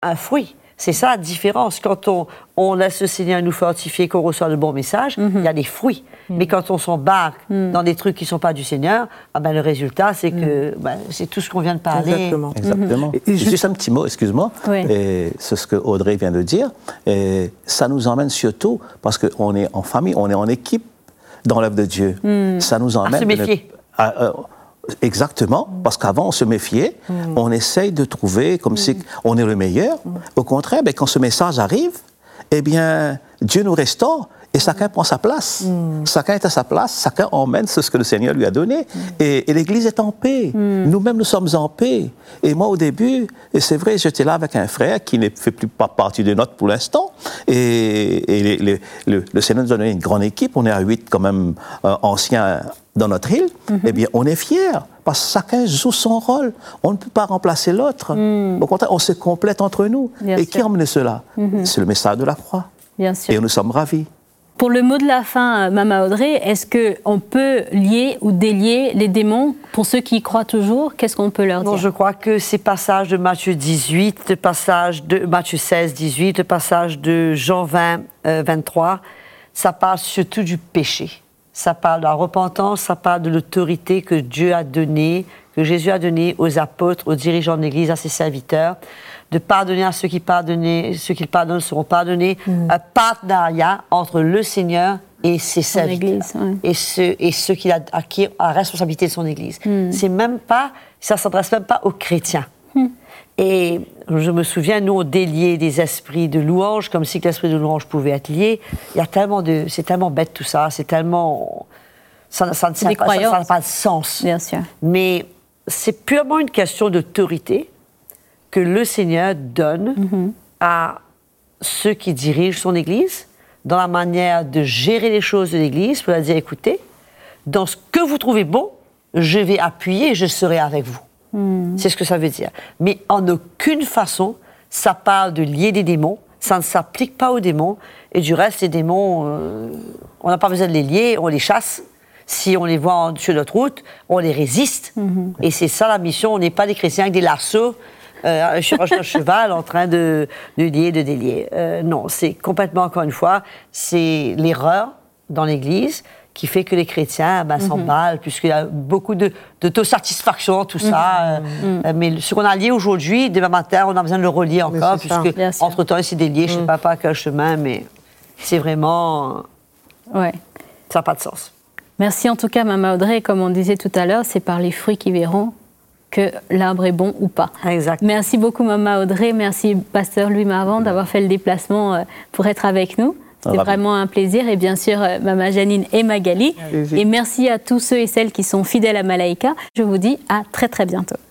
un fruit. C'est ça la différence. Quand on laisse le Seigneur nous fortifier, qu'on reçoit le bon message, il y a des fruits. Mais quand on s'embarque dans des trucs qui ne sont pas du Seigneur, le résultat, c'est que c'est tout ce qu'on vient de parler. Exactement. Et juste un petit mot, excuse-moi. C'est ce que Audrey vient de dire. Et ça nous emmène surtout, parce qu'on est en famille, on est en équipe dans l'œuvre de Dieu. Ça nous emmène... À se méfier. Exactement, parce qu'avant on se méfiait, on essaye de trouver comme si on est le meilleur. Au contraire, quand ce message arrive, eh bien, Dieu nous restaure et chacun prend sa place. Chacun est à sa place, chacun emmène ce que le Seigneur lui a donné. Et l'Église est en paix. Nous-mêmes, nous sommes en paix. Et moi, au début, et c'est vrai, j'étais là avec un frère qui ne fait plus pas partie de notre pour l'instant. Et le Seigneur nous a donné une grande équipe. On est à 8 quand même anciens dans notre île. Eh bien, on est fiers. Parce que chacun joue son rôle. On ne peut pas remplacer l'autre. Au contraire, on se complète entre nous. Et qui emmène cela? C'est le message de la croix. Bien sûr. Et nous sommes ravis. Pour le mot de la fin, Mama Audrey, est-ce qu'on peut lier ou délier les démons pour ceux qui y croient toujours? Qu'est-ce qu'on peut leur dire? Non, je crois que ces passages de Matthieu 18, le passage de Matthieu 16, 18, le passage de Jean 20, 23, ça parle surtout du péché. Ça parle de la repentance, ça parle de l'autorité que Dieu a donnée, que Jésus a donnée aux apôtres, aux dirigeants de l'Église, à ses serviteurs, de pardonner à ceux qui pardonnent seront pardonnés. Un partenariat entre le Seigneur et ses serviteurs, et ceux qui acquièrent la responsabilité de son Église. C'est même pas, ça s'adresse même pas aux chrétiens. Et je me souviens, nous, on déliait des esprits de louange, comme si l'esprit de louange pouvait être lié. Il y a tellement c'est tellement bête tout ça, c'est tellement... Ça n'a pas de sens. Bien sûr. Mais c'est purement une question d'autorité que le Seigneur donne à ceux qui dirigent son Église, dans la manière de gérer les choses de l'Église, pour leur dire, écoutez, dans ce que vous trouvez bon, je vais appuyer et je serai avec vous. C'est ce que ça veut dire. Mais en aucune façon, ça parle de lier des démons, ça ne s'applique pas aux démons, et du reste, les démons, on n'a pas besoin de les lier, on les chasse. Si on les voit sur notre route, on les résiste. Et c'est ça la mission, on n'est pas des chrétiens avec des lasso, sur un cheval en train de lier, de délier. Non, c'est complètement, encore une fois, c'est l'erreur dans l'Église qui fait que les chrétiens s'emballent, puisqu'il y a beaucoup d'autosatisfaction, tout ça. Mais ce qu'on a lié aujourd'hui, demain matin, on a besoin de le relier encore, puisque entre-temps, c'est délié, je ne sais pas par quel chemin, mais c'est vraiment... Ça n'a pas de sens. Merci en tout cas, Mama Audrey. Comme on disait tout à l'heure, c'est par les fruits qu'ils verront que l'arbre est bon ou pas. Exact. Merci beaucoup, Mama Audrey. Merci, Pasteur Louis Marvand, d'avoir fait le déplacement pour être avec nous. C'était vraiment un plaisir. Et bien sûr, Mama Janine et Magali. Et merci à tous ceux et celles qui sont fidèles à Malaika. Je vous dis à très, très bientôt.